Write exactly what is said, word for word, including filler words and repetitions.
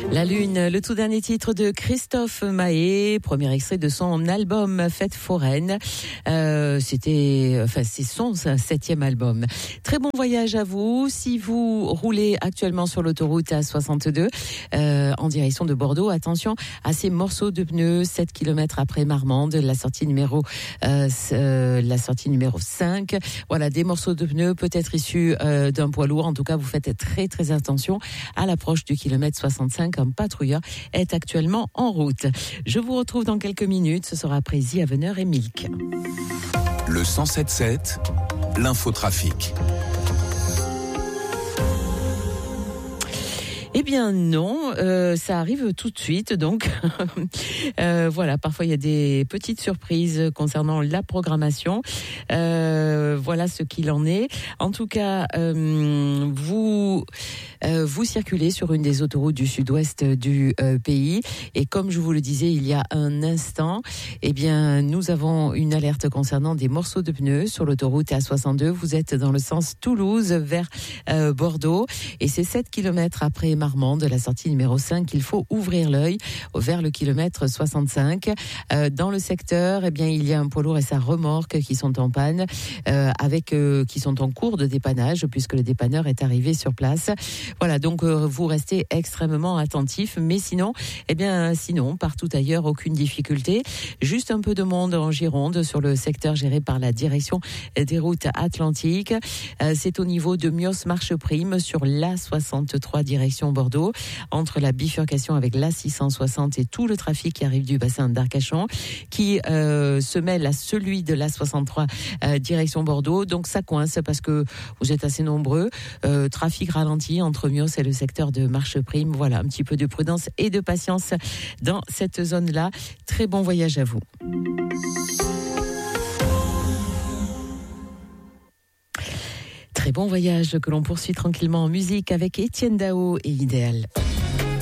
La Lune, le tout dernier titre de Christophe Maé, premier extrait de son album Fête foraine. Euh, c'était, enfin, c'est son septième album. Très bon voyage à vous. Si vous roulez actuellement sur l'autoroute A soixante-deux, euh, en direction de Bordeaux, attention à ces morceaux de pneus, sept kilomètres après Marmande, la sortie numéro, euh, euh, la sortie numéro cinq. Voilà, des morceaux de pneus peut-être issus euh, d'un poids lourd. En tout cas, vous faites très, très attention à l'approche du kilomètre soixante-cinq. Un patrouilleur est actuellement en route. Je vous retrouve dans quelques minutes. Ce sera après The Avener et Milk. Le cent sept sept, l'infotrafic. Eh bien non, euh, ça arrive tout de suite, donc euh, voilà, parfois il y a des petites surprises concernant la programmation. Euh, voilà ce qu'il en est. En tout cas, euh, vous euh, vous circulez sur une des autoroutes du sud-ouest du euh, pays, et comme je vous le disais il y a un instant, eh bien nous avons une alerte concernant des morceaux de pneus sur l'autoroute A soixante-deux. Vous êtes dans le sens Toulouse vers euh, Bordeaux, et c'est sept kilomètres après Marmande, la sortie numéro cinq, qu'il faut ouvrir l'œil vers le kilomètre soixante-cinq. Euh, dans le secteur, eh bien, il y a un poids lourd et sa remorque qui sont en panne, euh, avec euh, qui sont en cours de dépannage puisque le dépanneur est arrivé sur place. Voilà, donc euh, vous restez extrêmement attentifs, mais sinon, eh bien, sinon, partout ailleurs, aucune difficulté. Juste un peu de monde en Gironde sur le secteur géré par la direction des routes atlantiques. Euh, c'est au niveau de Mios Marche Prime sur l'A soixante-trois direction Bordeaux, entre la bifurcation avec l'A six cent soixante et tout le trafic qui arrive du bassin d'Arcachon, qui euh, se mêle à celui de l'A soixante-trois euh, direction Bordeaux. Donc ça coince parce que vous êtes assez nombreux. Euh, trafic ralenti entre Mios et le secteur de Marche Prime. Voilà, un petit peu de prudence et de patience dans cette zone-là. Très bon voyage à vous. Très bon voyage que l'on poursuit tranquillement en musique avec Étienne Dao et Idéal.